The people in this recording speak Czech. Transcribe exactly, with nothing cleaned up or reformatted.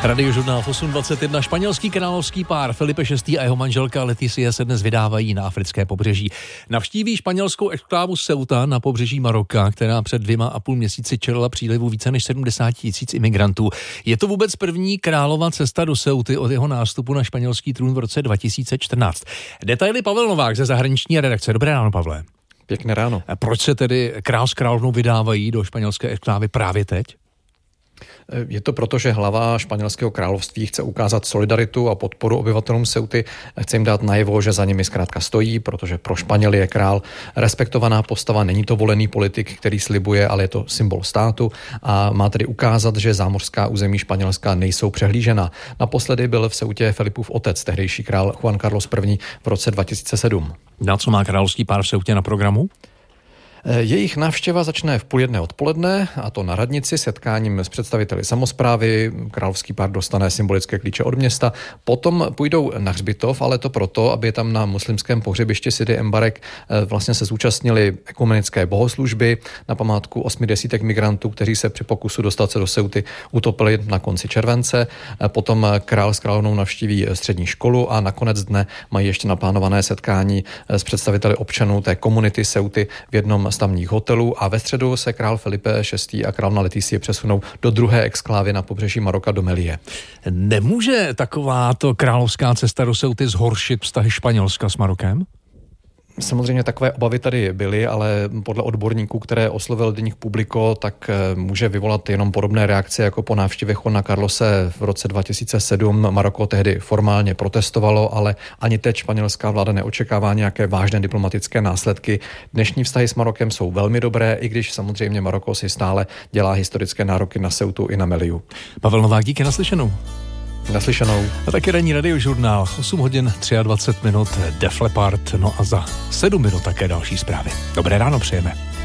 Radiožurnál v osm dvacet jedna. Španělský královský pár Felipe šestý a jeho manželka Leticia se dnes vydávají na africké pobřeží. Navštíví španělskou exklávu Ceuta na pobřeží Maroka, která před dvěma a půl měsíci čelila přílivu více než sedmdesát tisíc imigrantů. Je to vůbec první králova cesta do Ceuty od jeho nástupu na španělský trůn v roce dva tisíce čtrnáct. Detaily Pavel Novák ze zahraniční redakce. Dobré ráno, Pavle. Pěkné ráno. A proč se tedy král s královnou vydávají do španělské exklávy právě teď? Je to proto, že hlava španělského království chce ukázat solidaritu a podporu obyvatelům Ceuty. Chce jim dát najevo, že za nimi zkrátka stojí, protože pro Španěly je král respektovaná postava. Není to volený politik, který slibuje, ale je to symbol státu a má tedy ukázat, že zámořská území Španělska nejsou přehlížena. Naposledy byl v Ceutě Felipův otec, tehdejší král Juan Carlos I. v roce dva tisíce sedm. Na co má královský pár v Ceutě na programu? Jejich návštěva začne v půl jedné odpoledne, a to na radnici setkáním s představiteli samosprávy. Královský pár dostane symbolické klíče od města. Potom půjdou na hřbitov, ale to proto, aby tam na muslimském pohřebišti Sidi Embarek vlastně se zúčastnili ekumenické bohoslužby na památku osmi desítek migrantů, kteří se při pokusu dostat se do Ceuty utopili na konci července. Potom král s královnou navštíví střední školu a nakonec dne mají ještě naplánované setkání s představiteli občanů té komunity Ceuty v jednom z tamních hotelů a ve středu se král Felipe šestý a královna Leticie přesunou do druhé exklávy na pobřeží Maroka do Melie. Nemůže takováto královská cesta do Ceuty zhoršit vztahy Španělska s Marokem? Samozřejmě takové obavy tady byly, ale podle odborníků, které oslovil deník Publico, tak může vyvolat jenom podobné reakce jako po návštěvě Juana Carlose v roce dva tisíce sedm. Maroko tehdy formálně protestovalo, ale ani teď španělská vláda neočekává nějaké vážné diplomatické následky. Dnešní vztahy s Marokem jsou velmi dobré, i když samozřejmě Maroko si stále dělá historické nároky na Ceutu i na Meliu. Pavel Novák, díky, naslyšenou. Naslyšenou. A taky ranní radiožurnál, osm hodin dvacet tři minut, Def Leppard, no a za sedm minut také další zprávy. Dobré ráno přejeme.